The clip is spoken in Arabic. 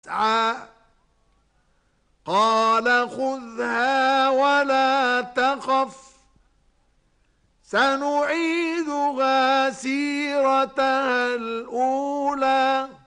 يسعى قال خذها ولا تخف سنعيدها سيرتها الأولى